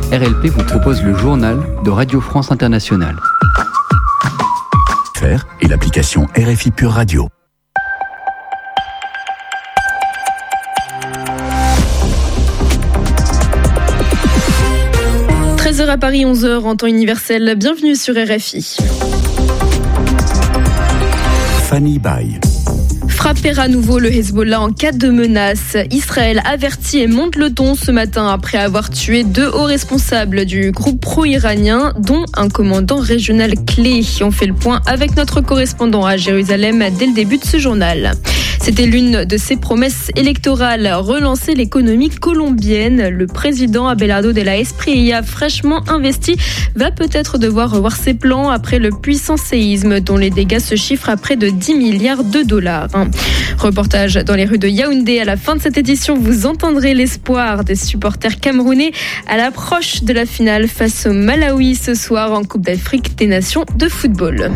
RLP vous propose le journal de Radio France Internationale. Et l'application RFI Pure Radio. 13h à Paris, 11h en temps universel. Bienvenue sur RFI. Fanny Baye. Frapper à nouveau le Hezbollah en cas de menace. Israël avertit et monte le ton ce matin après avoir tué 2 hauts responsables du groupe pro-iranien, dont un commandant régional clé. On fait le point avec notre correspondant à Jérusalem dès le début de ce journal. C'était l'une de ses promesses électorales, relancer l'économie colombienne. Le président Abelardo de la Espriella, fraîchement investi, va peut-être devoir revoir ses plans après le puissant séisme dont les dégâts se chiffrent à près de 10 milliards de dollars. Reportage dans les rues de Yaoundé. À la fin de cette édition, vous entendrez l'espoir des supporters camerounais à l'approche de la finale face au Malawi ce soir en Coupe d'Afrique des Nations de football.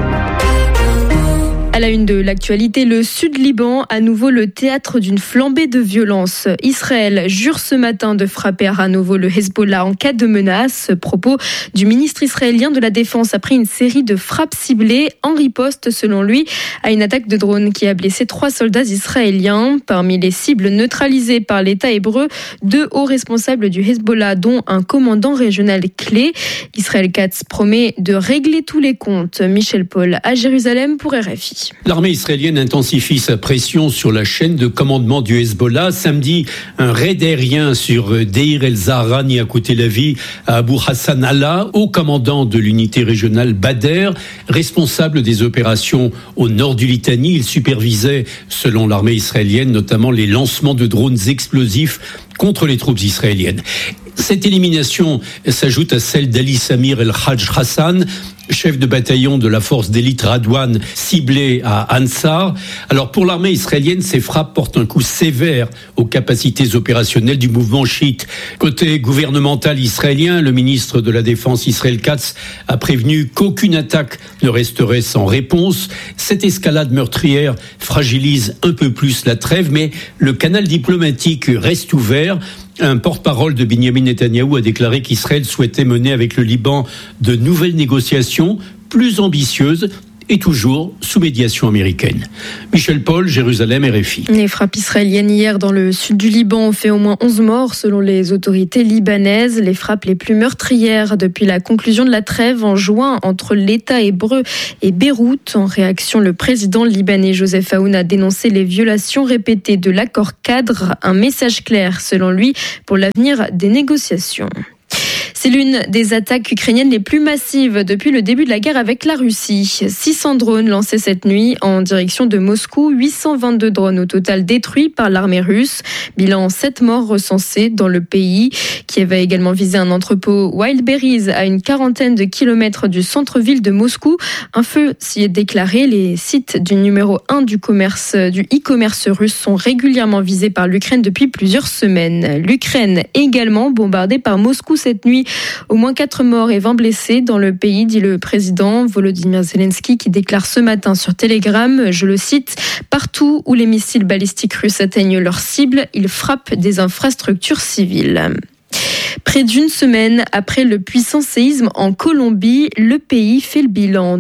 À la une de l'actualité, le Sud-Liban, à nouveau le théâtre d'une flambée de violence. Israël jure ce matin de frapper à nouveau le Hezbollah en cas de menace. Propos du ministre israélien de la Défense après une série de frappes ciblées en riposte, selon lui, à une attaque de drone qui a blessé 3 soldats israéliens. Parmi les cibles neutralisées par l'État hébreu, 2 hauts responsables du Hezbollah, dont un commandant régional clé. Israël Katz promet de régler tous les comptes. Michel Paul à Jérusalem pour RFI. L'armée israélienne intensifie sa pression sur la chaîne de commandement du Hezbollah. Samedi, un raid aérien sur Deir el-Zahrani à côté de la ville à Abu Hassan Allah, haut commandant de l'unité régionale Badr, responsable des opérations au nord du Litanie. Il supervisait, selon l'armée israélienne, notamment les lancements de drones explosifs contre les troupes israéliennes. Cette élimination s'ajoute à celle d'Ali Samir el-Hajj Hassan, chef de bataillon de la force d'élite Radwan, ciblé à Ansar. Alors pour l'armée israélienne, ces frappes portent un coup sévère aux capacités opérationnelles du mouvement chiite. Côté gouvernemental israélien, le ministre de la Défense Israël Katz a prévenu qu'aucune attaque ne resterait sans réponse. Cette escalade meurtrière fragilise un peu plus la trêve, mais le canal diplomatique reste ouvert. Un porte-parole de Benjamin Netanyahou a déclaré qu'Israël souhaitait mener avec le Liban de nouvelles négociations plus ambitieuses et toujours sous médiation américaine. Michel Paul, Jérusalem, RFI. Les frappes israéliennes hier dans le sud du Liban ont fait au moins 11 morts selon les autorités libanaises. Les frappes les plus meurtrières depuis la conclusion de la trêve en juin entre l'État hébreu et Beyrouth. En réaction, le président libanais Joseph Aoun a dénoncé les violations répétées de l'accord cadre. Un message clair, selon lui, pour l'avenir des négociations. C'est l'une des attaques ukrainiennes les plus massives depuis le début de la guerre avec la Russie. 600 drones lancés cette nuit en direction de Moscou, 822 drones au total détruits par l'armée russe. Bilan 7 morts recensés dans le pays. Kiev a également visé un entrepôt Wildberries à une quarantaine de kilomètres du centre-ville de Moscou. Un feu s'y est déclaré. Les sites du numéro 1 du e-commerce russe sont régulièrement visés par l'Ukraine depuis plusieurs semaines. L'Ukraine également bombardée par Moscou cette nuit. Au moins 4 morts et 20 blessés dans le pays, dit le président Volodymyr Zelensky, qui déclare ce matin sur Telegram, je le cite, « Partout où les missiles balistiques russes atteignent leur cible, ils frappent des infrastructures civiles ». Près d'une semaine après le puissant séisme en Colombie, le pays fait le bilan.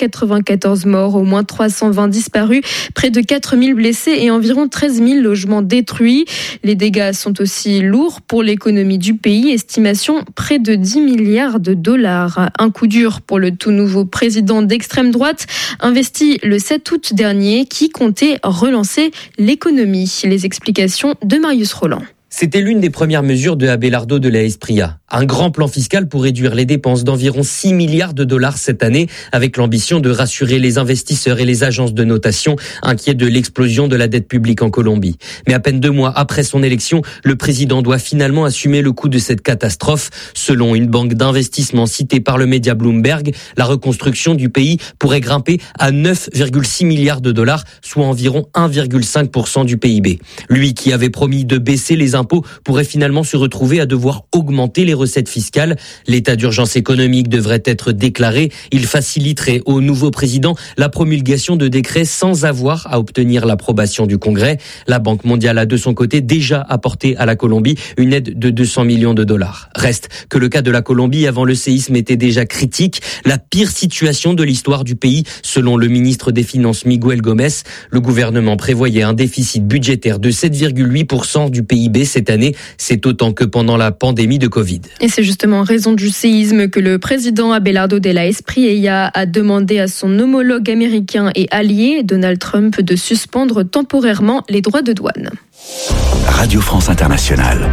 294 morts, au moins 320 disparus, près de 4000 blessés et environ 13 000 logements détruits. Les dégâts sont aussi lourds pour l'économie du pays. Estimation près de 10 milliards de dollars. Un coup dur pour le tout nouveau président d'extrême droite, investi le 7 août dernier, qui comptait relancer l'économie. Les explications de Marius Roland. C'était l'une des premières mesures de Abelardo de la Espriella. Un grand plan fiscal pour réduire les dépenses d'environ 6 milliards de dollars cette année, avec l'ambition de rassurer les investisseurs et les agences de notation inquiets de l'explosion de la dette publique en Colombie. Mais à peine 2 mois après son élection, le président doit finalement assumer le coût de cette catastrophe. Selon une banque d'investissement citée par le média Bloomberg, la reconstruction du pays pourrait grimper à 9,6 milliards de dollars, soit environ 1,5% du PIB. Lui qui avait promis de baisser les impôts impôts pourraient finalement se retrouver à devoir augmenter les recettes fiscales. L'état d'urgence économique devrait être déclaré. Il faciliterait au nouveau président la promulgation de décrets sans avoir à obtenir l'approbation du Congrès. La Banque mondiale a de son côté déjà apporté à la Colombie une aide de 200 millions de dollars. Reste que le cas de la Colombie avant le séisme était déjà critique. La pire situation de l'histoire du pays, selon le ministre des Finances Miguel Gomez. Le gouvernement prévoyait un déficit budgétaire de 7,8% du PIB cette année. C'est autant que pendant la pandémie de Covid. Et c'est justement en raison du séisme que le président Abelardo de la Espriella a demandé à son homologue américain et allié, Donald Trump, de suspendre temporairement les droits de douane. Radio France Internationale.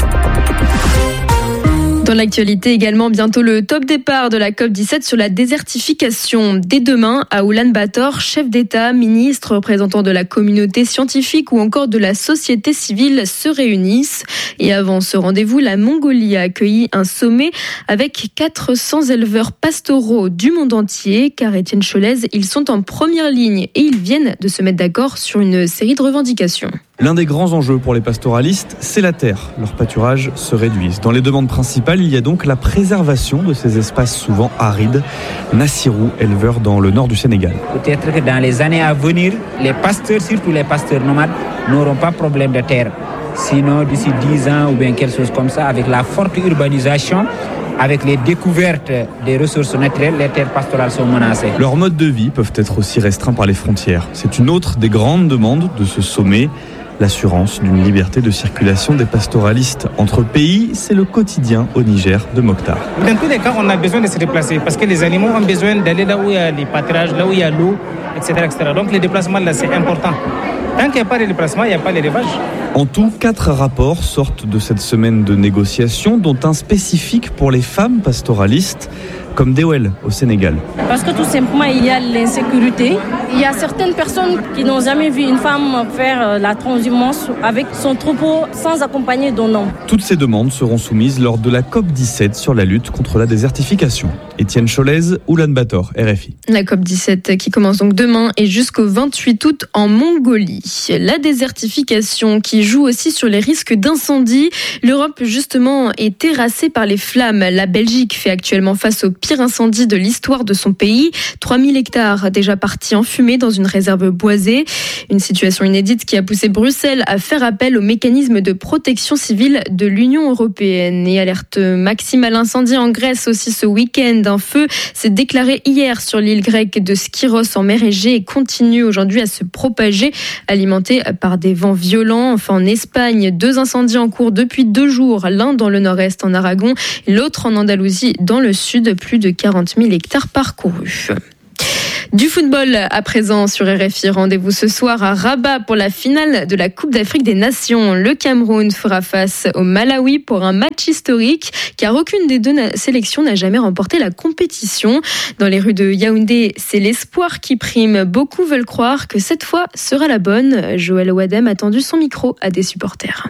Dans l'actualité également, bientôt le top départ de la COP17 sur la désertification. Dès demain, à Oulan-Bator, chefs d'État, ministres, représentants de la communauté scientifique ou encore de la société civile se réunissent. Et avant ce rendez-vous, la Mongolie a accueilli un sommet avec 400 éleveurs pastoraux du monde entier. Car Étienne Cholez, ils sont en première ligne et ils viennent de se mettre d'accord sur une série de revendications. L'un des grands enjeux pour les pastoralistes, c'est la terre. Leurs pâturages se réduisent. Dans les demandes principales, il y a donc la préservation de ces espaces souvent arides. Nassirou, éleveur dans le nord du Sénégal. Peut-être que dans les années à venir, les pasteurs, surtout les pasteurs nomades, n'auront pas de problème de terre. Sinon, d'ici 10 ans ou bien quelque chose comme ça, avec la forte urbanisation, avec les découvertes des ressources naturelles, les terres pastorales sont menacées. Leurs modes de vie peuvent être aussi restreints par les frontières. C'est une autre des grandes demandes de ce sommet. L'assurance d'une liberté de circulation des pastoralistes entre pays, c'est le quotidien au Niger de Mokhtar. Dans tous les cas, on a besoin de se déplacer parce que les animaux ont besoin d'aller là où il y a les pâturages, là où il y a l'eau, etc. Donc les déplacements, là, c'est important. Tant qu'il n'y a pas de déplacement, il n'y a pas d'élevage. En tout, 4 rapports sortent de cette semaine de négociations, dont un spécifique pour les femmes pastoralistes, comme Dewel au Sénégal. Parce que tout simplement, il y a l'insécurité. Il y a certaines personnes qui n'ont jamais vu une femme faire la transhumance avec son troupeau sans accompagner d'un homme. Toutes ces demandes seront soumises lors de la COP17 sur la lutte contre la désertification. Étienne Cholez, Oulan-Bator, RFI. La COP17 qui commence donc demain et jusqu'au 28 août en Mongolie. La désertification qui joue aussi sur les risques d'incendie. L'Europe justement est terrassée par les flammes. La Belgique fait actuellement face au pire incendie de l'histoire de son pays. 3000 hectares déjà partis en fumée dans une réserve boisée. Une situation inédite qui a poussé Bruxelles à faire appel au mécanisme de protection civile de l'Union européenne. Et alerte maximale incendie en Grèce aussi ce week-end. Un feu s'est déclaré hier sur l'île grecque de Skyros en mer Égée et continue aujourd'hui à se propager, alimenté par des vents violents. Enfin, en Espagne, 2 incendies en cours depuis 2 jours. L'un dans le nord-est en Aragon, l'autre en Andalousie dans le sud. Plus de 40 000 hectares parcourus. Du football à présent sur RFI. Rendez-vous ce soir à Rabat pour la finale de la Coupe d'Afrique des Nations. Le Cameroun fera face au Malawi pour un match historique car aucune des 2 sélections n'a jamais remporté la compétition. Dans les rues de Yaoundé, c'est l'espoir qui prime. Beaucoup veulent croire que cette fois sera la bonne. Joël Wadem a tendu son micro à des supporters.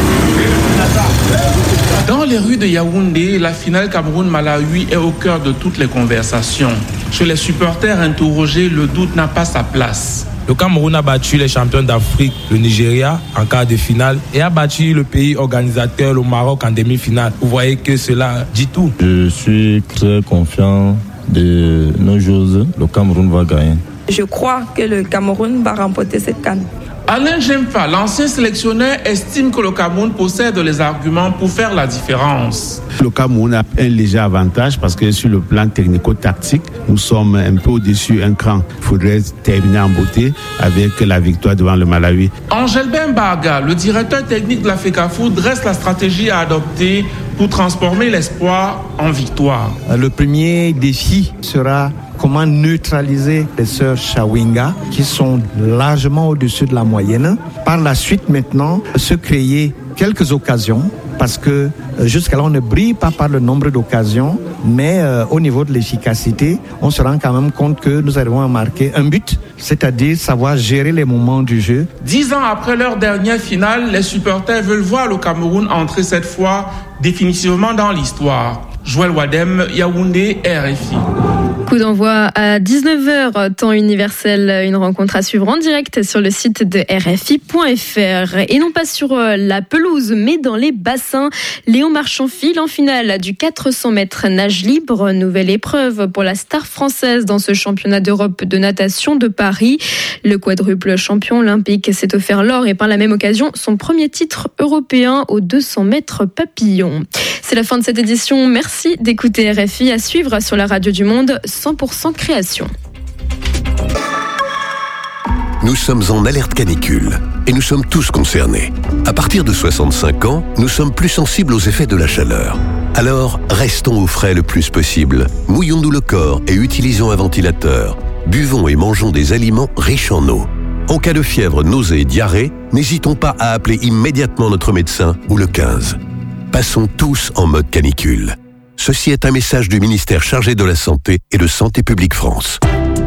Dans les rues de Yaoundé, la finale Cameroun-Malawi est au cœur de toutes les conversations. Chez les supporters interrogés, le doute n'a pas sa place. Le Cameroun a battu les champions d'Afrique, le Nigeria, en quart de finale et a battu le pays organisateur, le Maroc, en demi-finale. Vous voyez que cela dit tout. Je suis très confiant de nos joueurs. Le Cameroun va gagner. Je crois que le Cameroun va remporter cette CAN. Alain Jemfa, l'ancien sélectionneur, estime que le Cameroun possède les arguments pour faire la différence. Le Cameroun a un léger avantage parce que sur le plan technico-tactique, nous sommes un peu au-dessus un cran. Il faudrait terminer en beauté avec la victoire devant le Malawi. Angel Bembaga, le directeur technique de la FECAFOOT, dresse la stratégie à adopter pour transformer l'espoir en victoire. Le premier défi sera comment neutraliser les sœurs Chawinga qui sont largement au-dessus de la moyenne. Par la suite maintenant, se créer quelques occasions parce que jusqu'à là on ne brille pas par le nombre d'occasions, mais au niveau de l'efficacité, on se rend quand même compte que nous arrivons à marquer un but, c'est-à-dire savoir gérer les moments du jeu. 10 ans après leur dernière finale, les supporters veulent voir le Cameroun entrer cette fois définitivement dans l'histoire. Joël Wadem, Yaoundé, RFI. Coup d'envoi à 19h, temps universel, une rencontre à suivre en direct sur le site de RFI.fr. Et non pas sur la pelouse, mais dans les bassins. Léon Marchand file en finale du 400 mètres nage libre. Nouvelle épreuve pour la star française dans ce championnat d'Europe de natation de Paris. Le quadruple champion olympique s'est offert l'or et par la même occasion son premier titre européen aux 200 mètres papillon. C'est la fin de cette édition. Merci d'écouter RFI. À suivre sur la radio du Monde, 100% création. Nous sommes en alerte canicule et nous sommes tous concernés. À partir de 65 ans, nous sommes plus sensibles aux effets de la chaleur. Alors, restons au frais le plus possible. Mouillons-nous le corps et utilisons un ventilateur. Buvons et mangeons des aliments riches en eau. En cas de fièvre, nausées et diarrhée, n'hésitons pas à appeler immédiatement notre médecin ou le 15. Passons tous en mode canicule. Ceci est un message du ministère chargé de la Santé et de Santé publique France.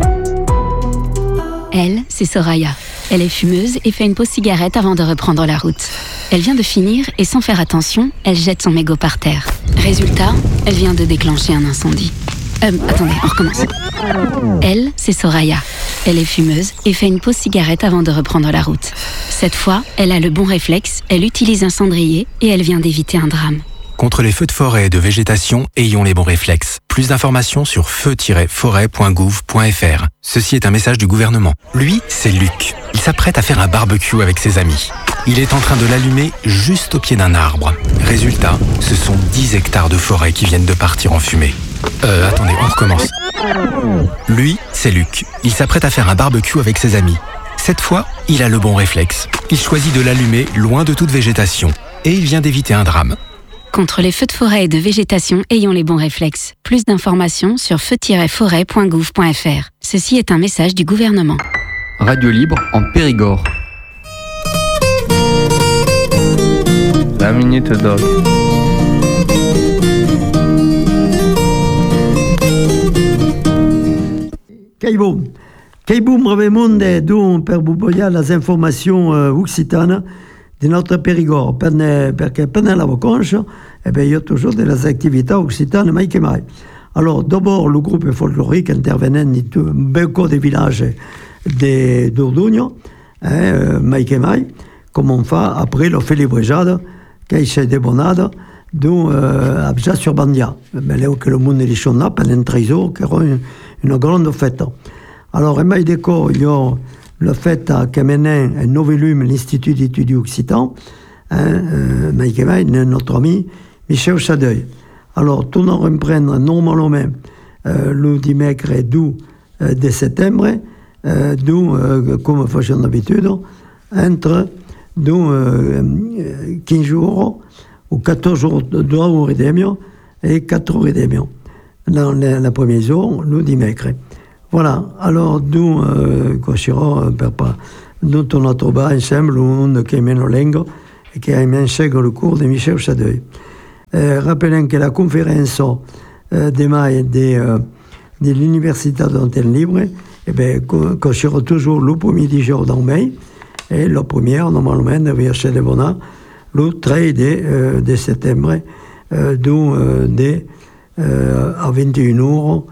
Elle, c'est Soraya. Elle est fumeuse et fait une pause cigarette avant de reprendre la route. Elle vient de finir et sans faire attention, elle jette son mégot par terre. Résultat, elle vient de déclencher un incendie. Attendez, on recommence. Elle, c'est Soraya. Elle est fumeuse et fait une pause cigarette avant de reprendre la route. Cette fois, elle a le bon réflexe, elle utilise un cendrier et elle vient d'éviter un drame. Contre les feux de forêt et de végétation, ayons les bons réflexes. Plus d'informations sur feu-forêt.gouv.fr. Ceci est un message du gouvernement. Lui, c'est Luc. Il s'apprête à faire un barbecue avec ses amis. Il est en train de l'allumer juste au pied d'un arbre. Résultat, ce sont 10 hectares de forêt qui viennent de partir en fumée. Attendez, on recommence. Lui, c'est Luc. Il s'apprête à faire un barbecue avec ses amis. Cette fois, il a le bon réflexe. Il choisit de l'allumer loin de toute végétation. Et il vient d'éviter un drame. Contre les feux de forêt et de végétation, ayons les bons réflexes. Plus d'informations sur feu-forêt.gouv.fr. Ceci est un message du gouvernement. Radio libre en Périgord. La Minute Dog. Keiboum Revemonde d'où per buboia les informations occitanes de notre Périgord, perché pendant la vacances, il y a toujours des activités occitanes, mai que mai. Alors, d'abord, le groupe folklorique intervenant dans beaucoup de villages d'Ordugno, mai que mai, comme on fait après la félibrejade, qui s'est débonnade, à sur Bandia. Mais là, que le monde est là, pendant 13 jours, qui aura une grande fête. Alors, en mai déco, il y a le fait qu'a mené un nouveau volume l'Institut d'études occitan, notre ami Michel Chadeuil. Alors, tout nous reprendre normalement le dimanche 12 de septembre, comme faisons d'habitude, entre 15 jours ou 14 jours, 2 jours et demi et 4 jours et demi. Dans le premier jour, le dimanche. Voilà, alors nous, nous torniamo a trovare ensemble un che è meno lungo e che ha segue il corso di Michel Chadeuil. Rappelons que la conférence de mai de l'Université d'Antenne Libre, conoscerà toujours le premier jour dans mai, et la première, normalement, devrait se dérouler le 13 de septembre, à 21h,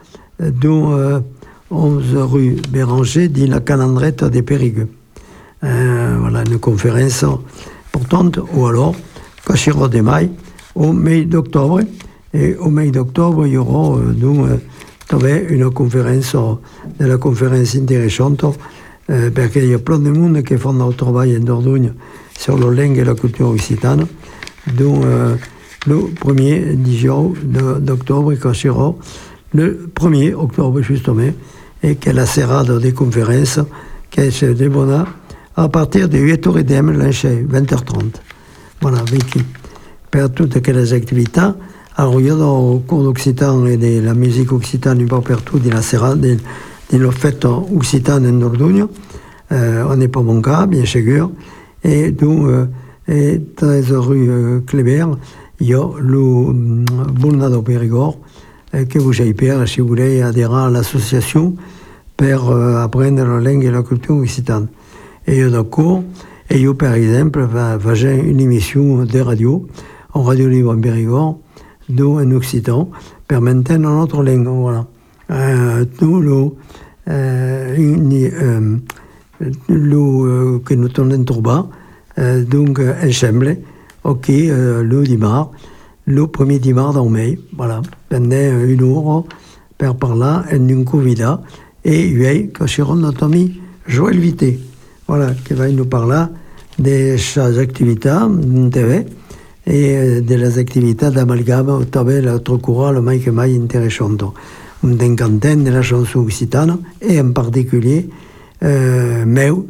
11 rue Béranger, dans la calendrette des Périgueux. Voilà, une conférence importante, ou alors, Cachiro de mai, au mai d'octobre. Et au mai d'octobre, il y aura une conférence, de la conférence intéressante, parce qu'il y a plein de monde qui font un travail en Dordogne sur la langue et la culture occitane. Donc, le 1er d'octobre, Cachiro, le 1er octobre, justement, et que la serrade des conférences qui se déroulera à partir de 8h30 lundi 20h30. Voilà, vécu. Per toutes les activités. Alors, il y a dans le cours d'occitan et de la musique occitane un peu partout dans la serrade, dans la fête occitane en Dordogne. On n'est pas mon cas, bien sûr. Et donc, 13 rue Kléber, il y a le Boulnado Périgord, que vous avez peur si vous voulez adhérer à l'association pour apprendre la langue et la culture occitane. Et il y a d'accord, et il y a par exemple j'ai une émission de radio, en radio libre en Périgord, en occitan, pour maintenir notre langue. Voilà. tout l'eau que nous tournons trop bas, donc ensemble, ok, le dimanche, le premier dimanche en mai, voilà, pendant une heure, par là, en une covida, et lui, quand je rentre notre ami Joël Vité, voilà, qui va nous parler de ses activités de TV et de les activités d'amalgame au travers de l'autre courant, le mai intéressant. Une quinzaine de la chanson occitane, et en particulier, meu,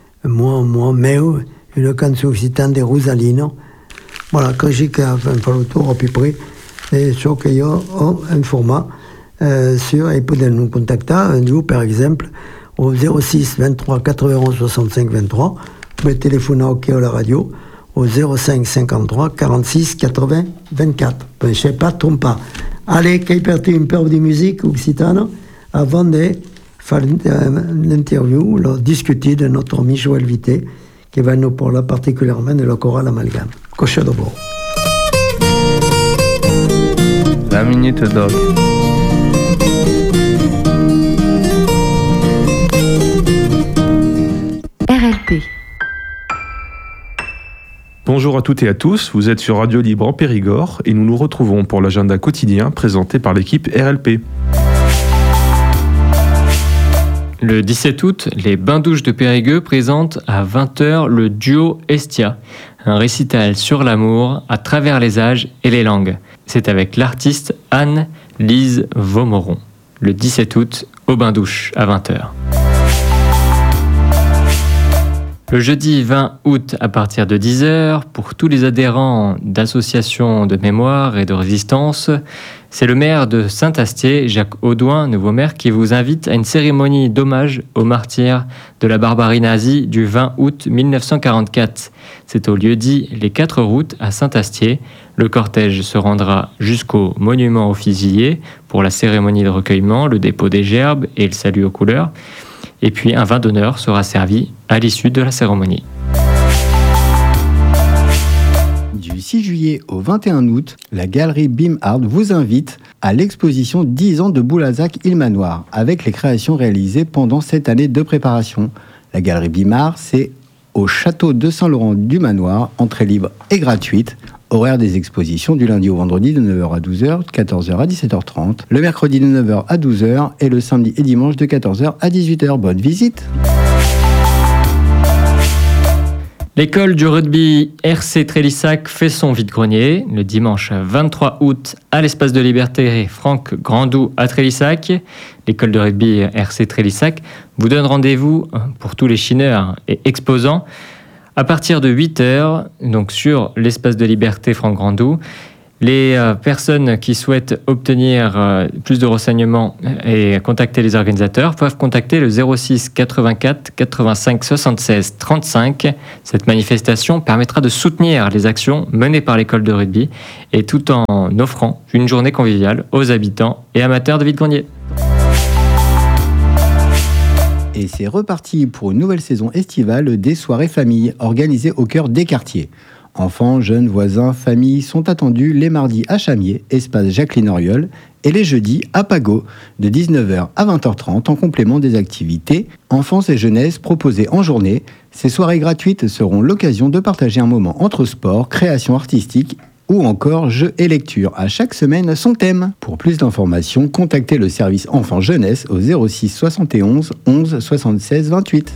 une chanson occitane de Rosalino. Voilà, quand j'ai fait le tour à peu près, c'est ce qu'il y a un format sur, et peut nous contacter, nous par exemple, au 06 23 91 65 23, vous pouvez téléphoner au quai à la radio, au 05 53 46 80 24. Je ne sais pas, trompe pas. Allez, qu'il perde une peur de musique occitane avant de faire l'interview, discuter de notre ami Joël Vité, qui va nous parler particulièrement de la chorale amalgame. Coche de bord. La minute dog. RLP. Bonjour à toutes et à tous, vous êtes sur Radio Libre en Périgord et nous nous retrouvons pour l'agenda quotidien présenté par l'équipe RLP. Le 17 août, les Bains-Douches de Périgueux présentent à 20h le duo Estia, un récital sur l'amour à travers les âges et les langues. C'est avec l'artiste Anne-Lise Vaumoron, le 17 août au Bains-Douches à 20h. Le jeudi 20 août à partir de 10h, pour tous les adhérents d'associations de mémoire et de résistance, c'est le maire de Saint-Astier, Jacques Audouin, nouveau maire, qui vous invite à une cérémonie d'hommage aux martyrs de la barbarie nazie du 20 août 1944. C'est au lieu-dit Les 4 routes à Saint-Astier. Le cortège se rendra jusqu'au monument aux fusillés pour la cérémonie de recueillement, le dépôt des gerbes et le salut aux couleurs. Et puis un vin d'honneur sera servi à l'issue de la cérémonie. Du 6 juillet au 21 août, la galerie Bim Art vous invite à l'exposition 10 ans de Boulazac-Ilmanoir, avec les créations réalisées pendant cette année de préparation. La galerie Bim Art, c'est au château de Saint-Laurent du Manoir, entrée libre et gratuite. Horaire des expositions du lundi au vendredi de 9h à 12h, de 14h à 17h30, le mercredi de 9h à 12h et le samedi et dimanche de 14h à 18h. Bonne visite! L'école du rugby RC Trélissac fait son vide-grenier le dimanche 23 août à l'espace de liberté Franck Grandou à Trélissac. L'école de rugby RC Trélissac vous donne rendez-vous pour tous les chineurs et exposants à partir de 8h, donc sur l'espace de liberté Franck Grandou. Les personnes qui souhaitent obtenir plus de renseignements et contacter les organisateurs peuvent contacter le 06 84 85 76 35. Cette manifestation permettra de soutenir les actions menées par l'école de rugby et tout en offrant une journée conviviale aux habitants et amateurs de vide-grenier. Et c'est reparti pour une nouvelle saison estivale des soirées familles organisées au cœur des quartiers. Enfants, jeunes, voisins, familles sont attendus les mardis à Chamier, espace Jacqueline Auriol, et les jeudis à Pago, de 19h à 20h30 en complément des activités enfance et jeunesse proposées en journée. Ces soirées gratuites seront l'occasion de partager un moment entre sport, création artistique ou encore jeux et lecture. À chaque semaine, son thème. Pour plus d'informations, contactez le service enfants-jeunesse au 06 71 11 76 28.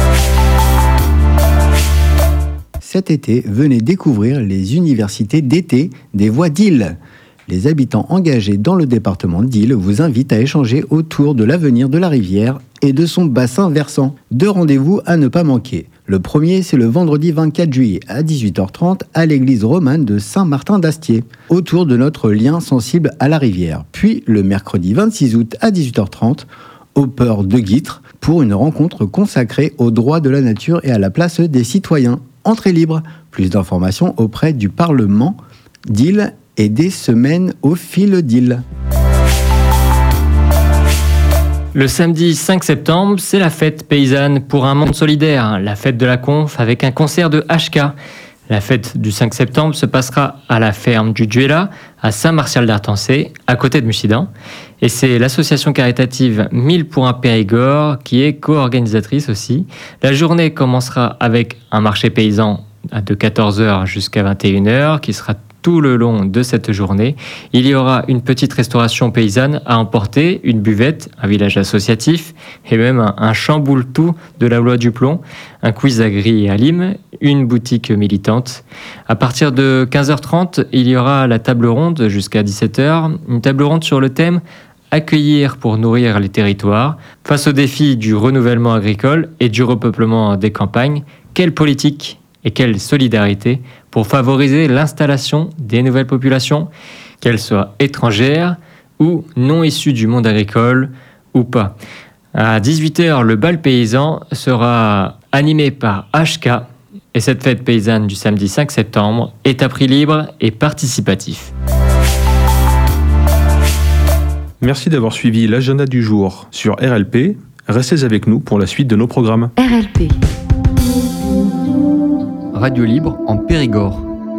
Cet été, venez découvrir les universités d'été des Voies d'Ille. Les habitants engagés dans le département d'Ille vous invitent à échanger autour de l'avenir de la rivière et de son bassin versant. 2 rendez-vous à ne pas manquer. Le premier, c'est le vendredi 24 juillet à 18h30 à l'église romane de Saint-Martin d'Astier, autour de notre lien sensible à la rivière. Puis le mercredi 26 août à 18h30 au port de Guîtres pour une rencontre consacrée aux droits de la nature et à la place des citoyens. Entrée libre. Plus d'informations auprès du Parlement d'Ille et des semaines au fil d'Ille. Le samedi 5 septembre, c'est la fête paysanne pour un monde solidaire, la fête de la conf avec un concert de HK. La fête du 5 septembre se passera à la ferme du Duela, à Saint-Martial-d'Artancé, à côté de Mussidan. Et c'est l'association caritative 1000 pour un Périgord qui est co-organisatrice aussi. La journée commencera avec un marché paysan de 14h jusqu'à 21h qui sera tout le long de cette journée. Il y aura une petite restauration paysanne à emporter, une buvette, un village associatif et même un chamboule-tout de la loi du plomb, un quiz à Gris et à Lim, une boutique militante. À partir de 15h30, il y aura la table ronde jusqu'à 17h, une table ronde sur le thème accueillir pour nourrir les territoires. Face au défi du renouvellement agricole et du repeuplement des campagnes, quelle politique et quelle solidarité pour favoriser l'installation des nouvelles populations, qu'elles soient étrangères ou non issues du monde agricole ou pas. À 18h, le bal paysan sera animé par HK et cette fête paysanne du samedi 5 septembre est à prix libre et participatif. Merci d'avoir suivi l'agenda du jour sur RLP. Restez avec nous pour la suite de nos programmes. RLP. Radio libre en Périgord.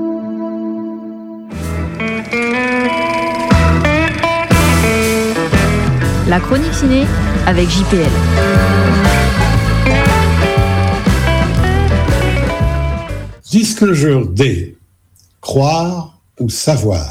La chronique ciné avec JPL. Disclosure Day. Croire ou savoir.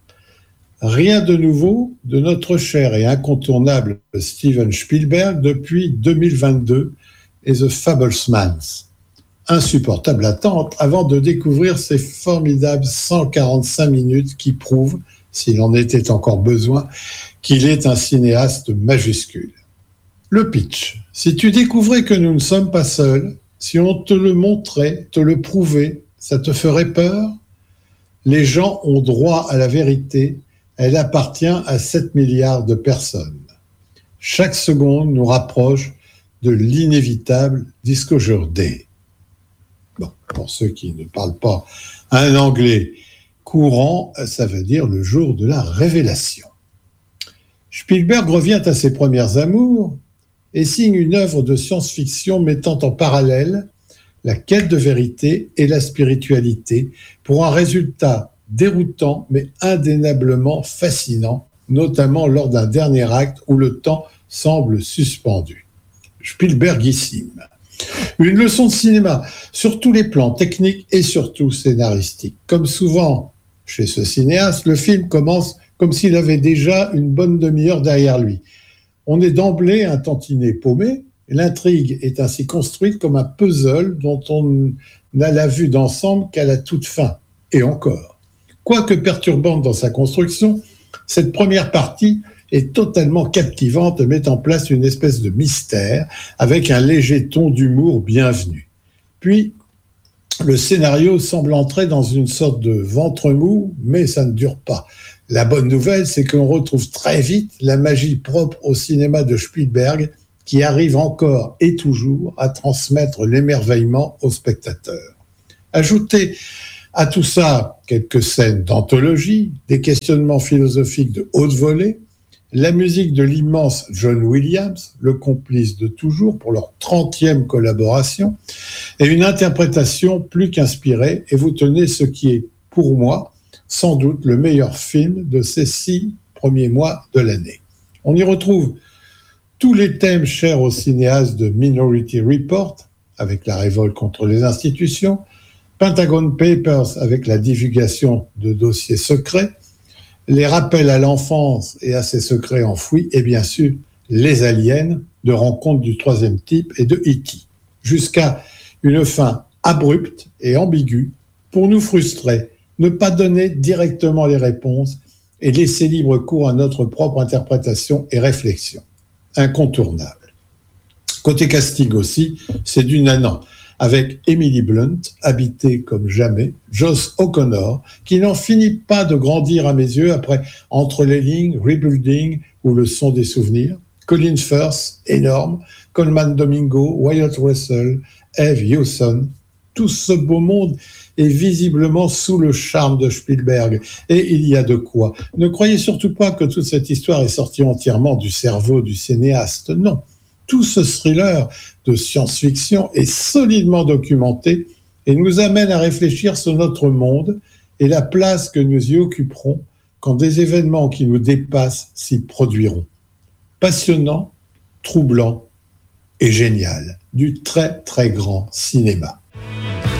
Rien de nouveau de notre cher et incontournable Steven Spielberg depuis 2022 et The Fablesmans. Insupportable attente avant de découvrir ces formidables 145 minutes qui prouvent, s'il en était encore besoin, qu'il est un cinéaste majuscule. Le pitch. Si tu découvrais que nous ne sommes pas seuls, si on te le montrait, te le prouvait, ça te ferait peur ? Les gens ont droit à la vérité, elle appartient à 7 milliards de personnes. Chaque seconde nous rapproche de l'inévitable Disclosure Day. Bon, pour ceux qui ne parlent pas un anglais courant, ça veut dire le jour de la révélation. Spielberg revient à ses premières amours et signe une œuvre de science-fiction mettant en parallèle la quête de vérité et la spiritualité pour un résultat déroutant mais indéniablement fascinant, notamment lors d'un dernier acte où le temps semble suspendu. Spielbergissime. Une leçon de cinéma sur tous les plans techniques et surtout scénaristiques. Comme souvent chez ce cinéaste, le film commence comme s'il avait déjà une bonne demi-heure derrière lui. On est d'emblée un tantinet paumé, et l'intrigue est ainsi construite comme un puzzle dont on n'a la vue d'ensemble qu'à la toute fin, et encore. Quoique perturbante dans sa construction, cette première partie est totalement captivante et met en place une espèce de mystère avec un léger ton d'humour bienvenu. Puis, le scénario semble entrer dans une sorte de ventre mou, mais ça ne dure pas. La bonne nouvelle, c'est qu'on retrouve très vite la magie propre au cinéma de Spielberg qui arrive encore et toujours à transmettre l'émerveillement aux spectateurs. Ajoutez à tout ça quelques scènes d'anthologie, des questionnements philosophiques de haute volée, la musique de l'immense John Williams, le complice de toujours pour leur 30e collaboration, et une interprétation plus qu'inspirée, et vous tenez ce qui est, pour moi, sans doute le meilleur film de ces 6 premiers mois de l'année. On y retrouve tous les thèmes chers aux cinéastes de Minority Report, avec la révolte contre les institutions, Pentagon Papers, avec la divulgation de dossiers secrets, les rappels à l'enfance et à ses secrets enfouis, et bien sûr, les aliens de Rencontre du troisième type et de E.T., jusqu'à une fin abrupte et ambiguë pour nous frustrer, ne pas donner directement les réponses et laisser libre cours à notre propre interprétation et réflexion. Incontournable. Côté casting aussi, c'est du nanan, avec Emily Blunt, habitée comme jamais, Joss O'Connor, qui n'en finit pas de grandir à mes yeux après Entre les lignes, Rebuilding ou Le son des souvenirs, Colin Firth, énorme, Coleman Domingo, Wyatt Russell, Eve Hewson, tout ce beau monde est visiblement sous le charme de Spielberg. Et il y a de quoi. Ne croyez surtout pas que toute cette histoire est sortie entièrement du cerveau du cinéaste. Non. Tout ce thriller de science-fiction est solidement documenté et nous amène à réfléchir sur notre monde et la place que nous y occuperons quand des événements qui nous dépassent s'y produiront. Passionnant, troublant et génial. Du très très grand cinéma.